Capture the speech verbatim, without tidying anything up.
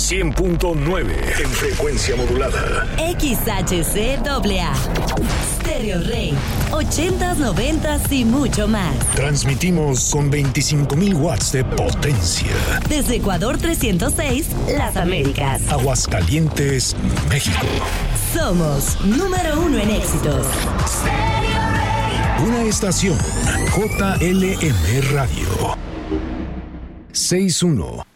cien punto nueve en frecuencia modulada. X H C A A. Stereo Rey. ochentas, noventas y mucho más. Transmitimos con veinticinco mil watts de potencia. Desde Ecuador trescientos seis, Las Américas. Aguascalientes, México. Somos número uno en éxitos. Una estación J L M Radio. seis uno